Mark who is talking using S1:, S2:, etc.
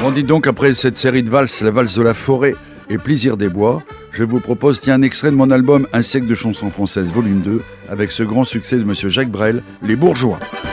S1: Bon, dites donc, après cette série de valses, la valse de la forêt et Plaisir des bois, je vous propose un extrait de mon album Un siècle de chansons françaises volume 2 avec ce grand succès de monsieur Jacques Brel, Les Bourgeois.